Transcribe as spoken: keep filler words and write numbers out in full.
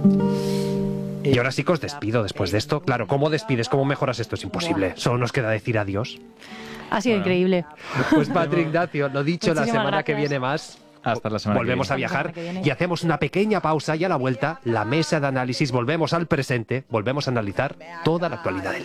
Y ahora sí que os despido después de esto. Claro, ¿cómo despides? ¿Cómo mejoras esto? Es imposible. Solo nos queda decir adiós. Ha sido bueno. increíble. Pues Patri Ignacio, lo dicho, Muchísimas la semana gracias. que viene más. Hasta la semana Volvemos que a viajar y hacemos una pequeña pausa y a la vuelta, la mesa de análisis, volvemos al presente, volvemos a analizar toda la actualidad del